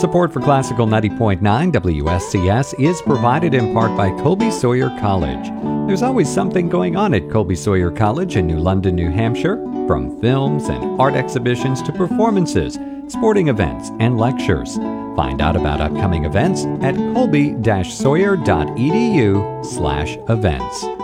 Support for Classical 90.9 WSCS is provided in part by Colby Sawyer College. There's always something going on at Colby Sawyer College in New London, New Hampshire, from films and art exhibitions to performances, sporting events, and lectures. Find out about upcoming events at colby-sawyer.edu/events.